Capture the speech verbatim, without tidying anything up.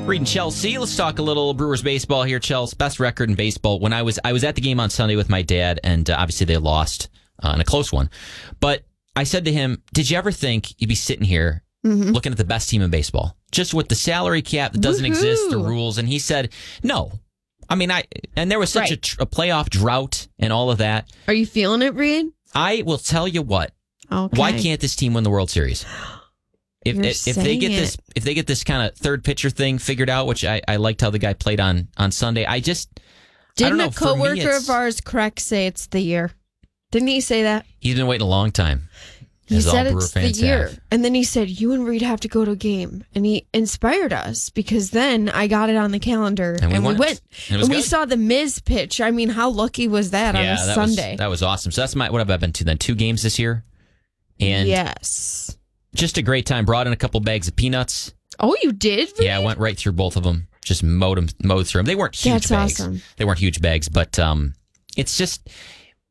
Reading Chelsea. Let's talk a little Brewers baseball here. Chelsea, best record in baseball. When I was I was at the game on Sunday with my dad, and uh, obviously they lost uh, in a close one. But I said to him, "Did you ever think you'd be sitting here mm-hmm. looking at the best team in baseball, just with the salary cap that doesn't Woohoo! exist, the rules?" And he said, "No." I mean, I and there was such right. a, tr- a playoff drought and all of that. Are you feeling it, Reed? I will tell you what. Okay. Why can't this team win the World Series? If You're if, if they get it. this if they get this kind of third pitcher thing figured out, which I, I liked how the guy played on, on Sunday, I just didn't I don't know, a coworker of ours correct say it's the year? Didn't he say that? He's been waiting a long time. He said it's the year, have. and then he said you and Reed have to go to a game, and he inspired us because then I got it on the calendar and we, and we went, went and, and we saw the Miz pitch. I mean, how lucky was that yeah, on a that Sunday? Was, that was awesome. So that's my what have I been to then? Two games this year, and yes. Just a great time. Brought in a couple bags of peanuts. Oh, you did? Reed? Yeah, I went right through both of them. Just mowed them, mowed through them. They weren't huge That's bags. Awesome. They weren't huge bags, but um, it's just